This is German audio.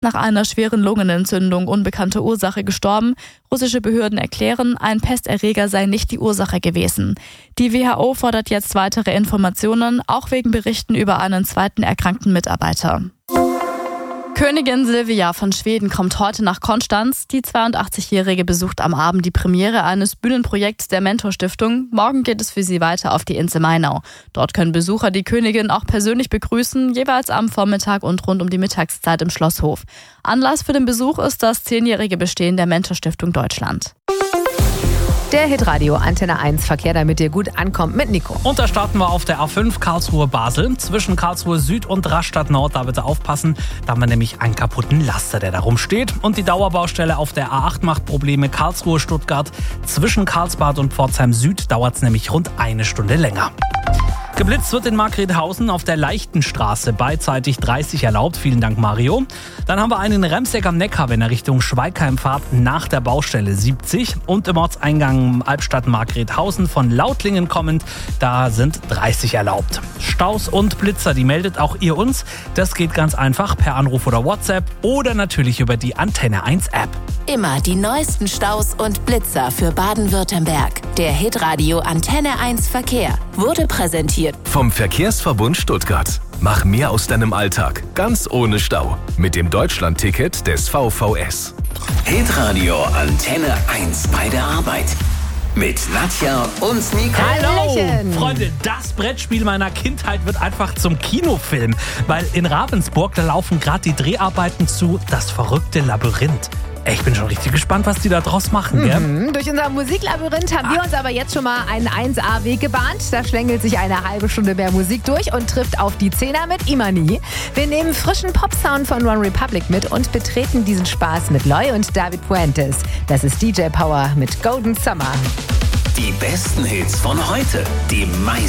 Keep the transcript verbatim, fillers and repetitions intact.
nach einer schweren Lungenentzündung, unbekannte Ursache gestorben. Russische Behörden erklären, ein Pesterreger sei nicht die Ursache gewesen. Die W H O fordert jetzt weitere Informationen, auch wegen Berichten über einen zweiten erkrankten Mitarbeiter. Königin Silvia von Schweden kommt heute nach Konstanz. Die zweiundachtzigjährige besucht am Abend die Premiere eines Bühnenprojekts der Mentor-Stiftung. Morgen geht es für sie weiter auf die Insel Mainau. Dort können Besucher die Königin auch persönlich begrüßen, jeweils am Vormittag und rund um die Mittagszeit im Schlosshof. Anlass für den Besuch ist das zehnjährige Bestehen der Mentor-Stiftung Deutschland. Der Hitradio Antenne eins Verkehr, damit ihr gut ankommt mit Nico. Und da starten wir auf der A fünf Karlsruhe-Basel. Zwischen Karlsruhe Süd und Rastatt Nord, da bitte aufpassen. Da haben wir nämlich einen kaputten Laster, der da rumsteht. Und die Dauerbaustelle auf der A acht macht Probleme. Karlsruhe-Stuttgart. Zwischen Karlsbad und Pforzheim Süd dauert es nämlich rund eine Stunde länger. Geblitzt wird in Margretshausen auf der Leichtenstraße, beidseitig dreißig erlaubt. Vielen Dank, Mario. Dann haben wir einen in Remseck am Neckar, wenn er Richtung Schweigheim fahrt, nach der Baustelle siebzig. Und im Ortseingang Albstadt-Margretshausen von Lautlingen kommend, da sind dreißig erlaubt. Staus und Blitzer, die meldet auch ihr uns. Das geht ganz einfach per Anruf oder WhatsApp oder natürlich über die Antenne eins App. Immer die neuesten Staus und Blitzer für Baden-Württemberg. Der Hitradio Antenne eins Verkehr wurde präsentiert vom Verkehrsverbund Stuttgart. Mach mehr aus deinem Alltag, ganz ohne Stau. Mit dem Deutschland-Ticket des V V S. Hitradio Antenne eins bei der Arbeit. Mit Nadja und Nico. Hallo! Freunde, das Brettspiel meiner Kindheit wird einfach zum Kinofilm. Weil in Ravensburg, da laufen gerade die Dreharbeiten zu Das verrückte Labyrinth. Ich bin schon richtig gespannt, was die da draus machen, gell? Mhm. Durch unser Musiklabyrinth haben ah. wir uns aber jetzt schon mal einen eins A-Weg gebahnt. Da schlängelt sich eine halbe Stunde mehr Musik durch und trifft auf die Zehner mit Imani. Wir nehmen frischen Pop-Sound von One Republic mit und betreten diesen Spaß mit Loy und David Puentes. Das ist D J Power mit Golden Summer. Die besten Hits von heute, die meisten